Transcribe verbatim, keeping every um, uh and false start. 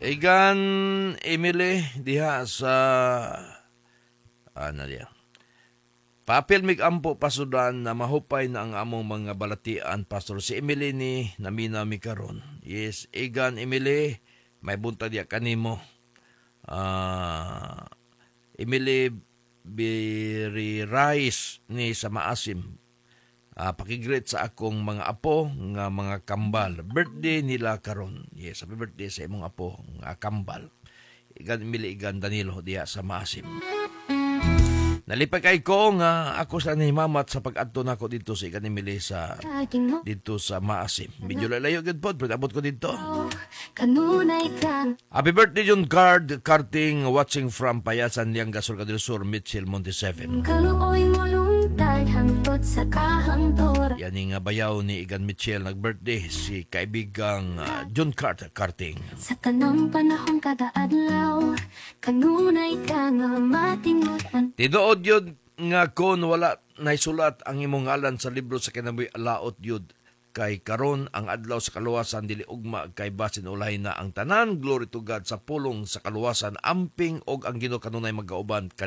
Igan Emily diha sa ano diya. Papel mig ampo pasudan na mahupay na ang among mga balatian pastor si Emily ni namina mi karon. Yes, Igan Emily, may buntag diya kanimo. Ah, Emily Birirais ni sa Maasim. Uh, pakigreet sa akong mga apo nga mga kambal. Birthday nila karon. Yes, happy birthday sa imong apo nga kambal. Igan Emily, Igan Danilo diya sa Maasim. Nalipay kay ko nga ako sa nimamat sa pag-adto nako dito sa Igan Emily sa dito sa Maasim. Medyo lalayo gud pod, pero abot ko dito. Happy birthday John Card, karting watching from Payasan Lianga, Surga del Sur, Mitchell Monte seven. Yan nga bayaw ni Igan Mitchell nag-birthday si kaibigang uh, John Carter karting. Sa tanang panahon kada adlaw kanunay ka nga matingutan. Tinuod yun nga kon wala naisulat ang imong ngalan sa libro sa kinabuhi laot yun. Kay karon ang adlaw sa kaluwasan dili ugma kay basin ulay na ang tanan, glory to God sa pulong sa kaluwasan amping og ang Ginoo kanunay magauban